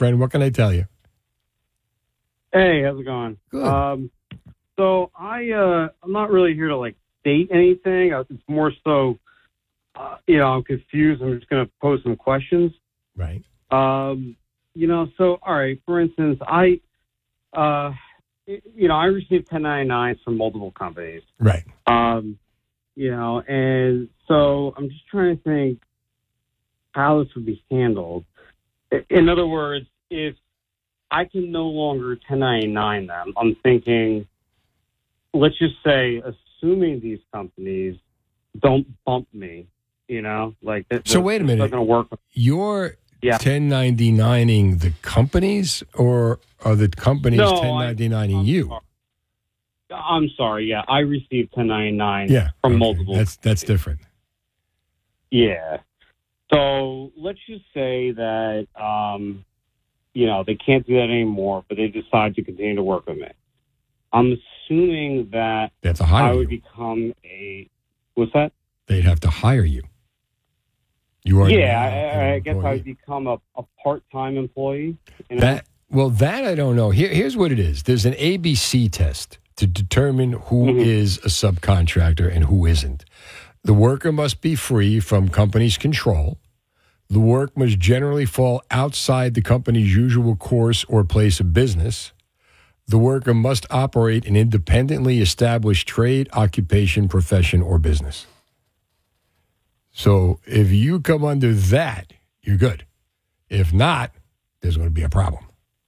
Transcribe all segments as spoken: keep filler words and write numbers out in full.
friend. What can I tell you? Hey, how's it going? Good. Um, so I, uh, I'm not really here to like state anything. It's more so, uh, you know, I'm confused. I'm just going to pose some questions. Right. Um, you know, so all right. For instance, I, uh, you know, I received ten ninety-nines from multiple companies. Right. Um, you know, and so I'm just trying to think how this would be handled. In other words, if I can no longer ten ninety-nine them, I'm thinking, let's just say, assuming these companies don't bump me, you know, like that. So wait a minute. Not going to work. You're Yeah. ten ninety-nining the companies, or are the companies No, ten ninety-nining I'm you? sorry. I'm sorry. Yeah, I received ten ninety-nine Yeah. from okay. multiple. That's that's different. Yeah. So let's just say that, um, you know, they can't do that anymore, but they decide to continue to work with me. I'm assuming that They have to hire I would you. become a, what's that? They'd have to hire you. You are Yeah, now I, an I guess I employee. would become a, a part-time employee. You know? That well, that I don't know. Here, here's what it is. There's an A B C test to determine who Mhm. is a subcontractor and who isn't. The worker must be free from company's control. The work must generally fall outside the company's usual course or place of business. The worker must operate an independently established trade, occupation, profession, or business. So if you come under that, you're good. If not, there's going to be a problem.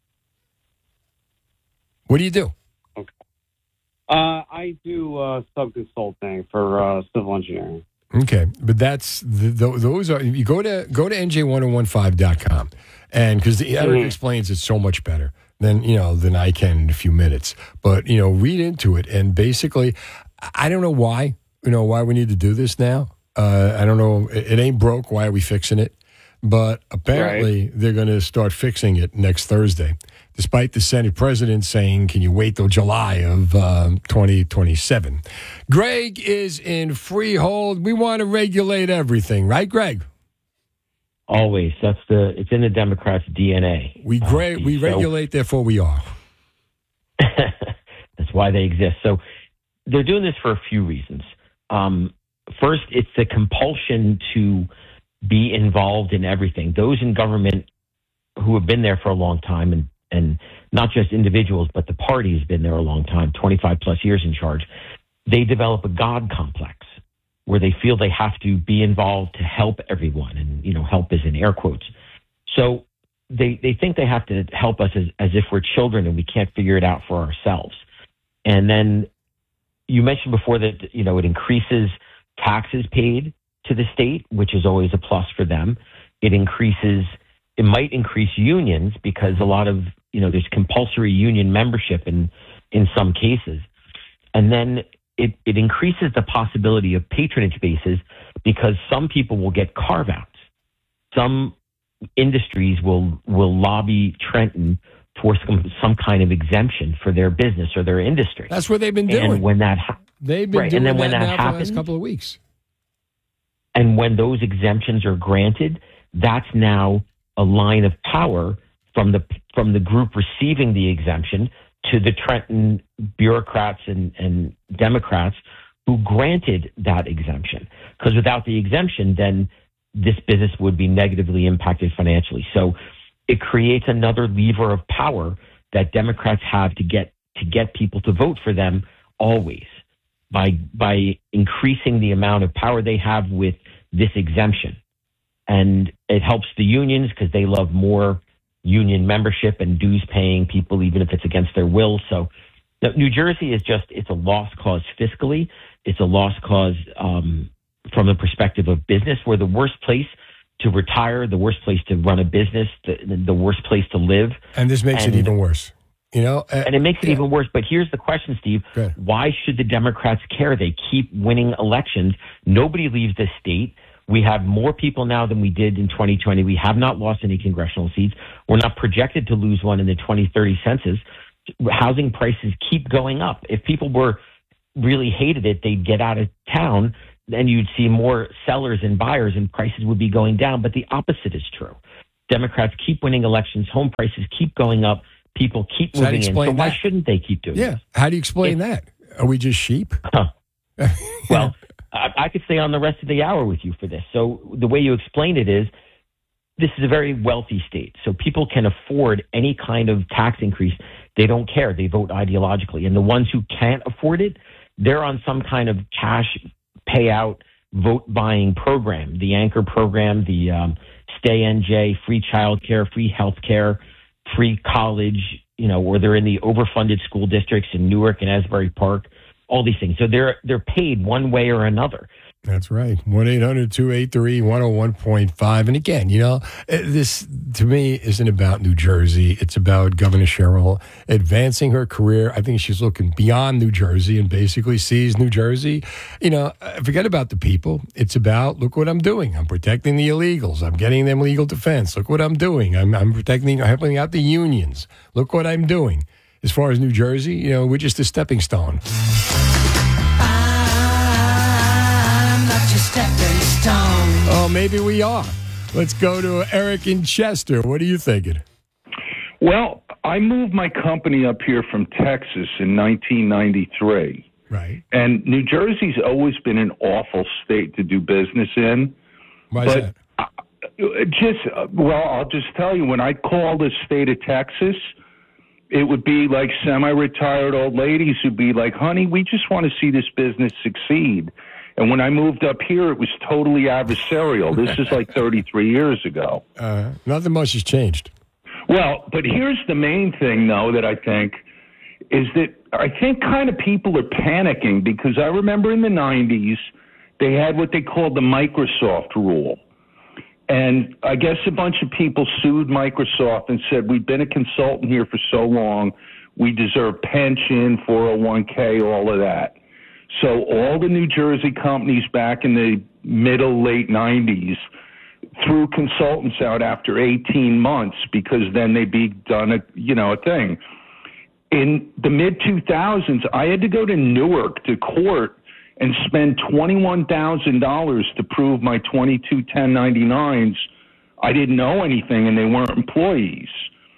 What do you do? Uh, I do uh, sub-consulting for uh, civil engineering. Okay, but that's the, the, those are you go to go to N J ten fifteen dot com, and because Eric Mhm. explains it so much better than you know than I can in a few minutes. But you know, read into it, and basically, I don't know why you know why we need to do this now. Uh, I don't know. It, it ain't broke. Why are we fixing it? But apparently, Right. they're going to start fixing it next Thursday, despite the Senate president saying, can you wait till July of um, twenty twenty-seven? Greg is in Freehold. We want to regulate everything, right, Greg? Always. That's the, it's in the Democrats' D N A. We Uh, gra- we so- regulate, therefore we are. That's why they exist. So they're doing this for a few reasons. Um, first, it's the compulsion to be involved in everything. Those in government who have been there for a long time, and, and not just individuals, but the party has been there a long time, twenty-five plus years in charge, they develop a God complex where they feel they have to be involved to help everyone. And, you know, help is in air quotes. So they, they think they have to help us as, as if we're children and we can't figure it out for ourselves. And then you mentioned before that, you know, it increases taxes paid to the state, which is always a plus for them. It increases, it might increase unions because a lot of, you know, there's compulsory union membership in, in some cases. And then it, it increases the possibility of patronage bases because some people will get carve outs. Some industries will, will lobby Trenton for some, some kind of exemption for their business or their industry. That's what they've been doing. And when that ha- they've been right, doing and then that when that now for the happens, last couple of weeks. And when those exemptions are granted, that's now a line of power from the from the group receiving the exemption to the Trenton bureaucrats and, and Democrats who granted that exemption. Because without the exemption, then this business would be negatively impacted financially. So it creates another lever of power that Democrats have to get to get people to vote for them always by by increasing the amount of power they have with this exemption. And it helps the unions because they love more union membership and dues paying people, even if it's against their will. So now, New Jersey is just, it's a lost cause fiscally. It's a lost cause um, from the perspective of business. We're the worst place to retire, the worst place to run a business, the, the worst place to live. And this makes And- it even worse. You know, uh, And it makes it yeah. even worse. But here's the question, Steve. Go ahead. Why should the Democrats care? They keep winning elections. Nobody leaves the state. We have more people now than we did in twenty twenty. We have not lost any congressional seats. We're not projected to lose one in the twenty thirty census. Housing prices keep going up. If people were really hated it, they'd get out of town. Then you'd see more sellers and buyers and prices would be going down. But the opposite is true. Democrats keep winning elections, home prices keep going up, people keep So how do you moving in. So explain why that? shouldn't they keep doing Yeah. this? How do you explain that? Are we just sheep? Huh. Well, I, I could stay on the rest of the hour with you for this. So the way you explained it is, this is a very wealthy state, so people can afford any kind of tax increase. They don't care. They vote ideologically. And the ones who can't afford it, they're on some kind of cash payout vote buying program, the Anchor program, the um, Stay N J, free childcare, free health care, free college, you know, or they're in the overfunded school districts in Newark and Asbury Park, all these things. So they're they're paid one way or another. That's right. one eight hundred two eight three one oh one point five. And again, you know, this to me isn't about New Jersey. It's about Governor Sherrill advancing her career. I think she's looking beyond New Jersey and basically sees New Jersey. You know, forget about the people. It's about, look what I'm doing. I'm protecting the illegals. I'm getting them legal defense. Look what I'm doing. I'm, I'm protecting, helping out the unions. Look what I'm doing. As far as New Jersey, you know, we're just a stepping stone. Stepping stone. Oh, maybe we are. Let's go to Eric in Chester. What are you thinking? Well, I moved my company up here from Texas in nineteen ninety-three. Right. And New Jersey's always been an awful state to do business in. Why is that? I, just, well, I'll just tell you, when I call the state of Texas, it would be like semi-retired old ladies who'd be like, honey, we just want to see this business succeed. And when I moved up here, it was totally adversarial. This is like thirty-three years ago. Uh, nothing much has changed. Well, but here's the main thing, though, that I think is that I think kind of people are panicking because I remember in the nineties, they had what they called the Microsoft rule. And I guess a bunch of people sued Microsoft and said, we've been a consultant here for so long, we deserve pension, four oh one k, all of that. So all the New Jersey companies back in the middle, late nineties threw consultants out after eighteen months because then they'd be done a, you know, a thing. In the mid two thousands, I had to go to Newark to court and spend twenty-one thousand dollars to prove my twenty-two ten ninety-nines. I didn't know anything and they weren't employees.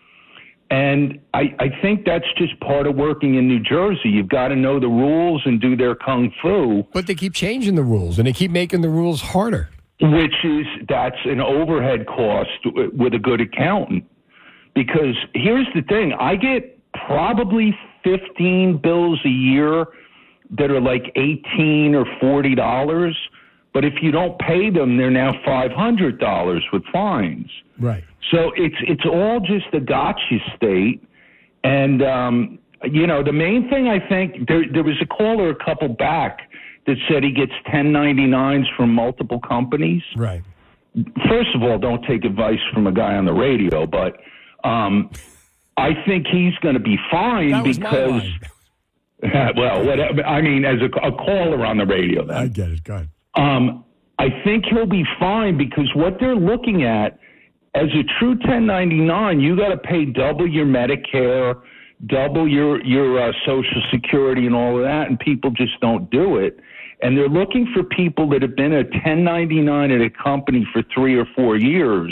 And I, I think that's just part of working in New Jersey. You've got to know the rules and do their kung fu. But they keep changing the rules, and they keep making the rules harder. Which is, that's an overhead cost with a good accountant. Because here's the thing, I get probably fifteen bills a year that are like eighteen or forty dollars. But if you don't pay them, they're now five hundred dollars with fines. Right. So it's it's all just a gotcha state. And, um, you know, the main thing I think, there, there was a caller a couple back that said he gets ten ninety-nines from multiple companies. Right. First of all, don't take advice from a guy on the radio, but um, I think he's going to be fine That was because, my line. well, whatever, I mean, as a, a caller on the radio then. I get it. Go ahead. Um, I think he'll be fine because what they're looking at, as a true ten ninety-nine, you got to pay double your Medicare, double your your uh, Social Security and all of that, and people just don't do it. And they're looking for people that have been a ten ninety-nine at a company for three or four years.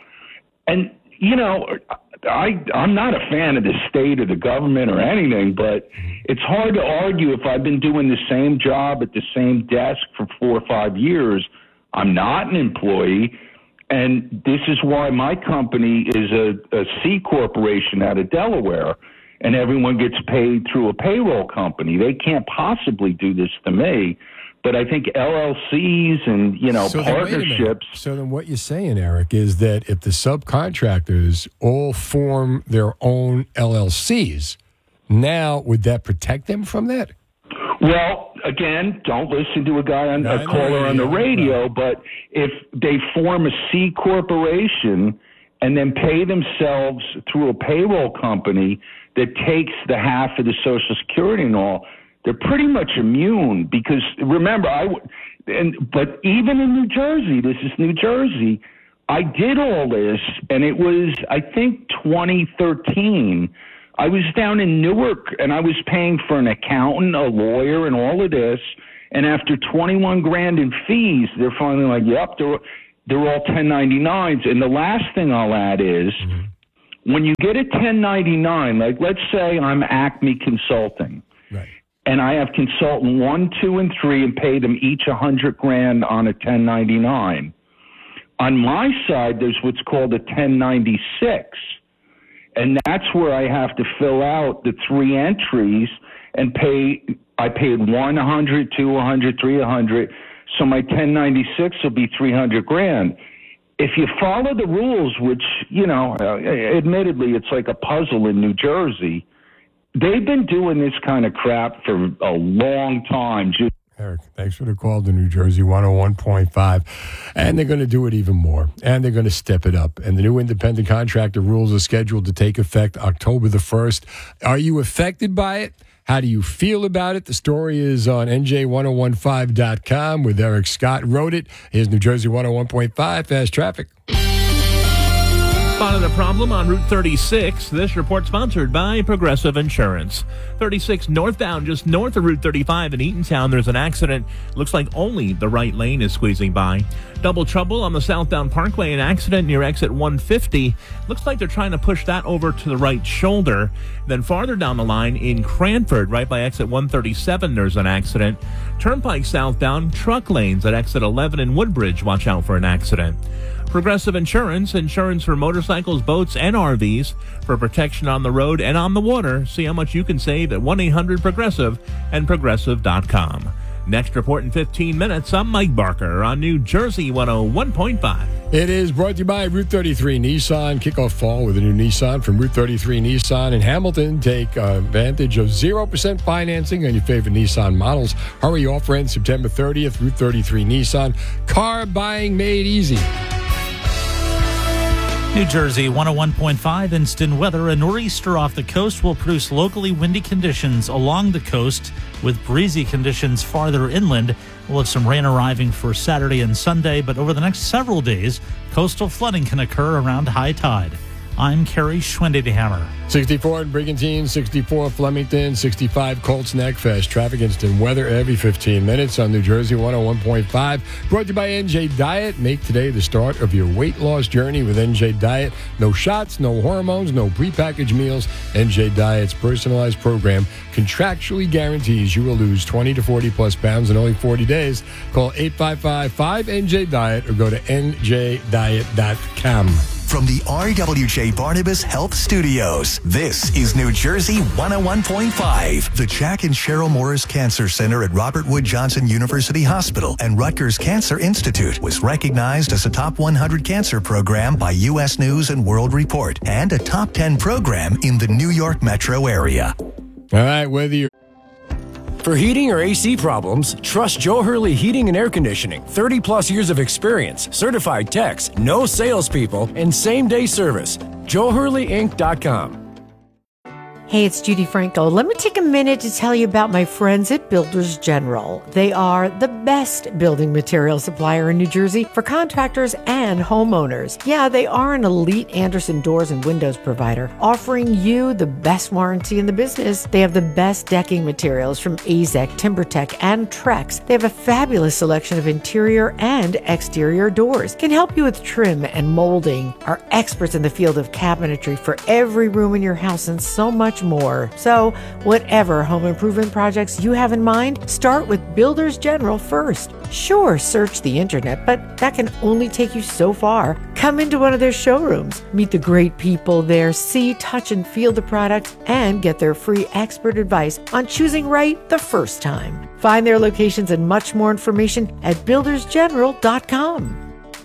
And, you know, I, I'm not a fan of the state or the government or anything, but it's hard to argue if I've been doing the same job at the same desk for four or five years. I'm not an employee. And this is why my company is a, a C corporation out of Delaware, and everyone gets paid through a payroll company. They can't possibly do this to me. But I think L L Cs and, you know, So then, wait a minute. partnerships. So then what you're saying, Eric, is that if the subcontractors all form their own L L Cs, now would that protect them from that? Well, again, don't listen to a guy on No, I a know, caller on the yeah, radio, right. but if they form a C corporation and then pay themselves through a payroll company that takes the half of the Social Security and all, they're pretty much immune because remember, I and but even in New Jersey, this is New Jersey, I did all this, and it was I think twenty thirteen. I was down in Newark, and I was paying for an accountant, a lawyer, and all of this. And after twenty-one grand in fees, they're finally like, "Yep, they're all ten ninety-nines. And the last thing I'll add is mm-hmm. when you get a ten ninety-nine, like let's say I'm Acme Consulting, right, and I have consultant one, two, and three, and pay them each a hundred grand on a ten ninety-nine. On my side, there's what's called a ten ninety-six, and that's where I have to fill out the three entries and pay. I paid one one hundred, two one hundred, three one hundred, so my ten ninety-six will be three hundred grand. If you follow the rules, which, you know, uh, admittedly, it's like a puzzle in New Jersey, they've been doing this kind of crap for a long time. Just Eric, thanks for the call to New Jersey one oh one point five. And they're going to do it even more. And they're going to step it up. And the new independent contractor rules are scheduled to take effect October the first. Are you affected by it? How do you feel about it? The story is on N J ten fifteen dot com with Eric Scott wrote it. Here's New Jersey one oh one point five, Fast Traffic. Spotted a problem on Route thirty-six. This report sponsored by Progressive Insurance. thirty-six northbound, just north of Route thirty-five in Eatontown, there's an accident. Looks like only the right lane is squeezing by. Double trouble on the southbound Parkway, an accident near exit one fifty. Looks like they're trying to push that over to the right shoulder. Then farther down the line in Cranford, right by exit one thirty-seven, there's an accident. Turnpike southbound, truck lanes at exit eleven in Woodbridge. Watch out for an accident. Progressive Insurance, insurance for motorcycles, boats, and R Vs for protection on the road and on the water. See how much you can save at one eight hundred progressive and progressive dot com. Next report in fifteen minutes. I'm Mike Barker on New Jersey one oh one point five. It is brought to you by Route thirty-three Nissan. Kick off fall with a new Nissan from Route thirty-three Nissan in Hamilton. Take uh, advantage of zero percent financing on your favorite Nissan models. Hurry offer ends September thirtieth. Route thirty-three Nissan. Car buying made easy. New Jersey one oh one point five instant weather. A nor'easter off the coast will produce locally windy conditions along the coast with breezy conditions farther inland. We'll have some rain arriving for Saturday and Sunday, but over the next several days, coastal flooding can occur around high tide. I'm Kerry Schwendehammer. sixty-four in Brigantine, sixty-four Flemington, sixty-five Colts Neck. Fast traffic instant weather every fifteen minutes on New Jersey one oh one point five. Brought to you by N J Diet. Make today the start of your weight loss journey with N J Diet. No shots, no hormones, no prepackaged meals. N J Diet's personalized program contractually guarantees you will lose twenty to forty plus pounds in only forty days. Call eight five five, five N J Diet or go to N J diet dot com. From the R W J Barnabas Health Studios, this is New Jersey one oh one point five. The Jack and Cheryl Morris Cancer Center at Robert Wood Johnson University Hospital and Rutgers Cancer Institute was recognized as a top one hundred cancer program by U S News and World Report and a top ten program in the New York metro area. All right, whether you're For heating or A C problems, trust Joe Hurley Heating and Air Conditioning. thirty plus years of experience, certified techs, no salespeople, and same-day service. Joe Hurley Inc dot com. Hey, it's Judy Franco. Let me take a minute to tell you about my friends at Builders General. They are the best building material supplier in New Jersey for contractors and homeowners. Yeah, they are an elite Andersen doors and windows provider, offering you the best warranty in the business. They have the best decking materials from A Z E C, TimberTech, and Trex. They have a fabulous selection of interior and exterior doors. Can help you with trim and molding. Are experts in the field of cabinetry for every room in your house and so much more. So, whatever home improvement projects you have in mind, start with Builders General first. Sure, search the internet, but that can only take you so far. Come into one of their showrooms, meet the great people there, see, touch, and feel the products, and get their free expert advice on choosing right the first time. Find their locations and much more information at builders general dot com.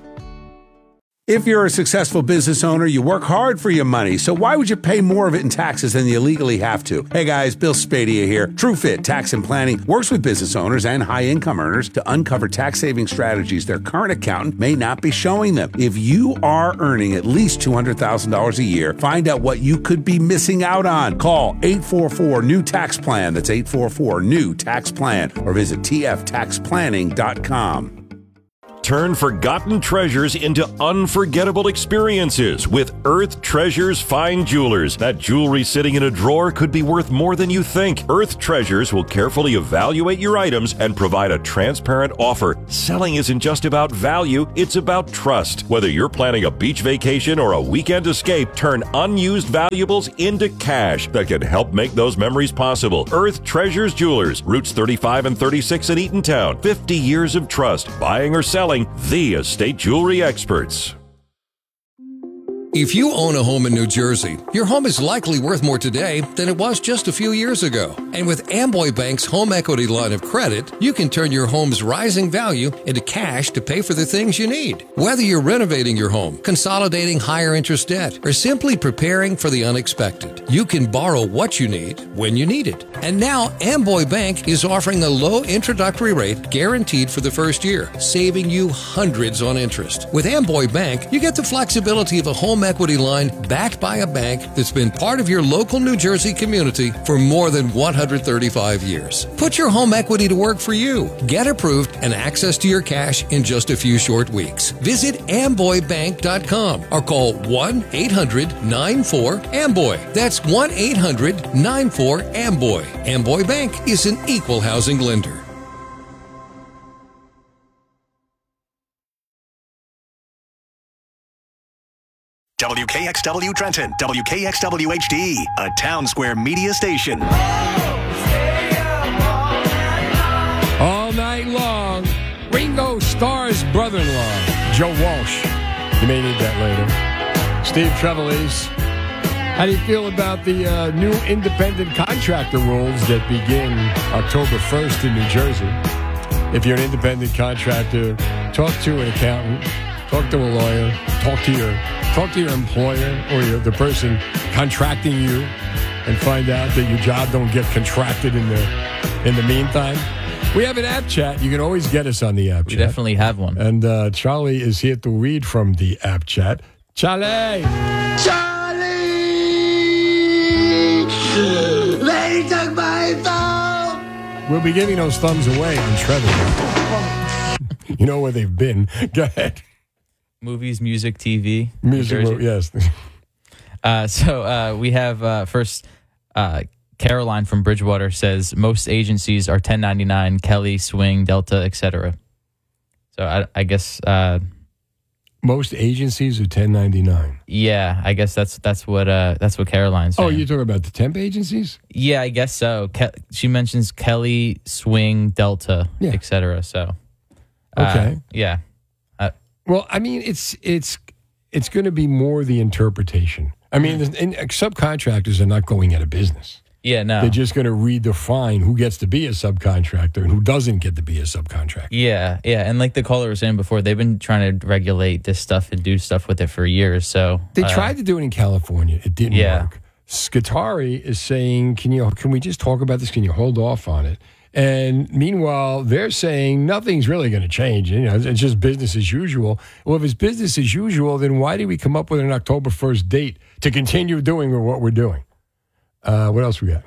If you're a successful business owner, you work hard for your money, so why would you pay more of it in taxes than you legally have to? Hey guys, Bill Spadia here. TrueFit Tax and Planning works with business owners and high-income earners to uncover tax-saving strategies their current accountant may not be showing them. If you are earning at least two hundred thousand dollars a year, find out what you could be missing out on. Call eight four four, N E W Tax Plan. That's eight four four, N E W Tax Plan. Or visit T F tax planning dot com. Turn forgotten treasures into unforgettable experiences with Earth Treasures Fine Jewelers. That jewelry sitting in a drawer could be worth more than you think. Earth Treasures will carefully evaluate your items and provide a transparent offer. Selling isn't just about value, it's about trust. Whether you're planning a beach vacation or a weekend escape, turn unused valuables into cash that can help make those memories possible. Earth Treasures Jewelers, Routes thirty-five and thirty-six in Eatontown. fifty years of trust, buying or selling, the estate jewelry experts. If you own a home in New Jersey, your home is likely worth more today than it was just a few years ago. And with Amboy Bank's home equity line of credit, you can turn your home's rising value into cash to pay for the things you need. Whether you're renovating your home, consolidating higher interest debt, or simply preparing for the unexpected, you can borrow what you need when you need it. And now Amboy Bank is offering a low introductory rate guaranteed for the first year, saving you hundreds on interest. With Amboy Bank, you get the flexibility of a home equity line backed by a bank that's been part of your local New Jersey community for more than one hundred thirty-five years. Put your home equity to work for you. Get approved and access to your cash in just a few short weeks. Visit amboy bank dot com or call one eight hundred nine four amboy. That's one eight hundred nine four amboy. Amboy Bank is an equal housing lender. W K X W Trenton, W K X W H D, a Town Square media station. All night long, Ringo Starr's brother-in-law, Joe Walsh. You may need that later. Steve Trevelise. How do you feel about the uh, new independent contractor rules that begin October first in New Jersey? If you're an independent contractor, talk to an accountant, talk to a lawyer, talk to your talk to your employer or your, the person contracting you, and find out that your job don't get contracted in the in the meantime. We have an app chat. You can always get us on the app we chat. We definitely have one. And uh, Charlie is here to read from the app chat. Charlie! Charlie! They took my thumb! We'll be giving those thumbs away on Trevor. You know where they've been. Go ahead. Movies, music, T V. Music, mo- yes. uh, so uh, we have uh, first uh, Caroline from Bridgewater says most agencies are ten ninety-nine, Kelly, Swing, Delta, et cetera. So I, I guess uh, most agencies are ten ninety-nine. Yeah, I guess that's that's what uh, that's what Caroline's saying. Oh, you're talking about the temp agencies? Yeah, I guess so. Ke- she mentions Kelly, Swing, Delta, yeah. et cetera. So okay, uh, yeah. Well, I mean, it's it's it's going to be more the interpretation. I mean, mm. and subcontractors are not going out of business. Yeah, no. They're just going to redefine who gets to be a subcontractor and who doesn't get to be a subcontractor. Yeah, yeah. And like the caller was saying before, they've been trying to regulate this stuff and do stuff with it for years. So They uh, tried to do it in California. It didn't yeah. work. Scutari is saying, can you can we just talk about this? Can you hold off on it? And meanwhile, they're saying nothing's really going to change. You know, it's just business as usual. Well, if it's business as usual, then why did we come up with an October first date to continue doing what we're doing? Uh, what else we got?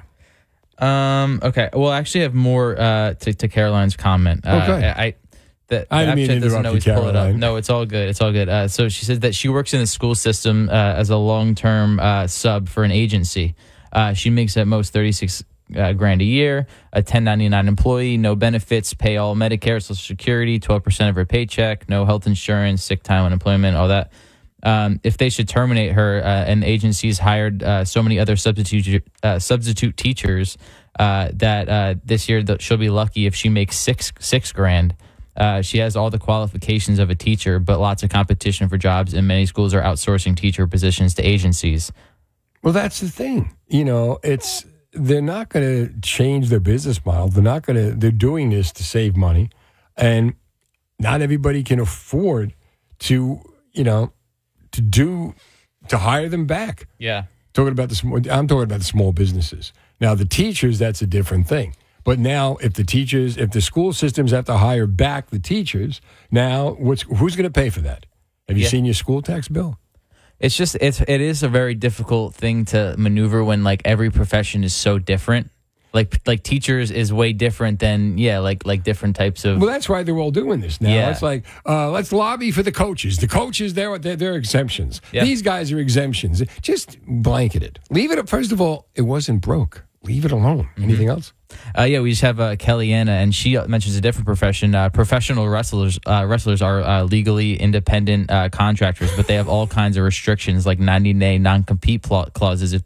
Um. Okay. Well, I actually have more uh, to, to Caroline's comment. Uh, okay. I the, I didn't mean to interrupt you, pull it up. Caroline. No, it's all good. It's all good. Uh, so she said that she works in the school system uh, as a long-term uh, sub for an agency. Uh, she makes at most thirty-six uh, grand a year. A ten ninety-nine employee, no benefits, pay all Medicare, Social Security, twelve percent of her paycheck, no health insurance, sick time, unemployment, all that. Um, if they should terminate her, uh, and agencies hired uh, so many other substitute uh, substitute teachers uh, that uh, this year that she'll be lucky if she makes six six grand. Uh, she has all the qualifications of a teacher, but lots of competition for jobs, and many schools are outsourcing teacher positions to agencies. Well, that's the thing. You know, it's they're not going to change their business model. They're not going to. They're doing this to save money, and not everybody can afford to. You know. To do, to hire them back. Yeah. Talking about the small, I'm talking about the small businesses. Now, the teachers, that's a different thing. But now, if the teachers, if the school systems have to hire back the teachers, now what's who's going to pay for that? Have you yeah. seen your school tax bill? It's just it's it is a very difficult thing to maneuver when like every profession is so different. like like teachers is way different than yeah, like like different types of. Well, that's why they're all doing this now. Yeah. It's like uh, let's lobby for the coaches. The coaches, they're they're, they're exemptions. Yeah. These guys are exemptions. Just blanket it. Leave it. First of all, it wasn't broke. Leave it alone. Mm-hmm. Anything else? Uh, yeah, we just have uh, Kellyanna, and she mentions a different profession. Uh, professional wrestlers uh, wrestlers are uh, legally independent uh, contractors, but they have all kinds of restrictions, like ninety-day non-compete pl- clauses if